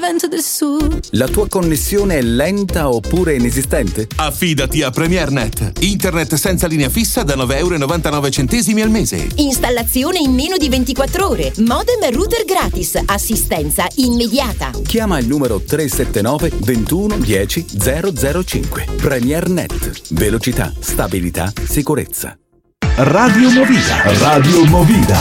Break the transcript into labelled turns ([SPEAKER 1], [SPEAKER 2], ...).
[SPEAKER 1] vento del sud.
[SPEAKER 2] La tua connessione è lenta oppure inesistente?
[SPEAKER 3] Affidati a PremierNet. Internet senza linea fissa da €9,99 al mese.
[SPEAKER 4] Installazione in meno di 24 ore. Modem e router gratis. Assistenza immediata.
[SPEAKER 2] Chiama il numero 379 21 10 005. PremierNet. Velocità, stabilità, sicurezza.
[SPEAKER 5] Radio Movida. Radio Movida.